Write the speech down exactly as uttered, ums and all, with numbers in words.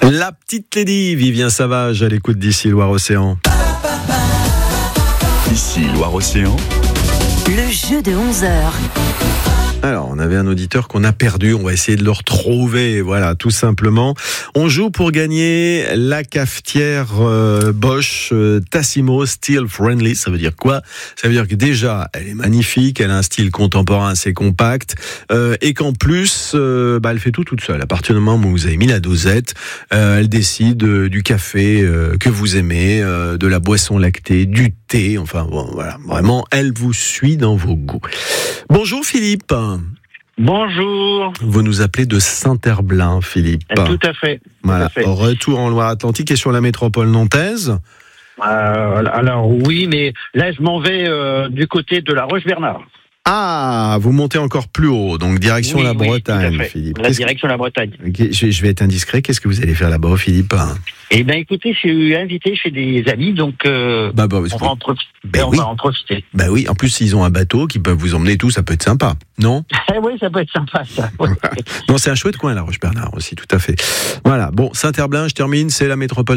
La petite Lady, Vivien Savage à l'écoute d'ici Loire-Océan. Ici Loire-Océan. Le jeu de onze heures. Alors, on avait un auditeur qu'on a perdu, on va essayer de le retrouver, voilà, tout simplement. On joue pour gagner la cafetière euh, Bosch euh, Tassimo Steel Friendly. Ça veut dire quoi ? Ça veut dire que déjà, elle est magnifique, elle a un style contemporain assez compact, euh, et qu'en plus, euh, bah, elle fait tout toute seule. À partir du moment où vous avez mis la dosette, euh, elle décide euh, du café euh, que vous aimez, euh, de la boisson lactée, du thé, enfin bon, voilà, vraiment, elle vous suit dans vos goûts. Bonjour Philippe. Bonjour. Vous nous appelez de Saint-Herblain, Philippe. Tout à fait. Tout Voilà. à fait. Retour en Loire-Atlantique et sur la métropole nantaise. Euh, alors oui, mais là je m'en vais euh, du côté de la Roche-Bernard. Ah, vous montez encore plus haut, donc direction Oui, la oui, Bretagne, tout à fait. Philippe. La Qu'est-ce direction de la Bretagne. que... je, je vais être indiscret. Qu'est-ce que vous allez faire là-bas, Philippe ? Eh bien écoutez, je suis invité chez des amis, donc euh, Bah, bah, on, va en, profiter. Ben on oui. va en profiter. Bah oui. En plus, s'ils ont un bateau qui peuvent vous emmener et tout, ça peut être sympa, non ? Eh oui, ça peut être sympa ça. Ouais. Non, c'est un chouette coin, la Roche-Bernard aussi, tout à fait. Voilà. Bon, Saint-Herblain, je termine. C'est la métropole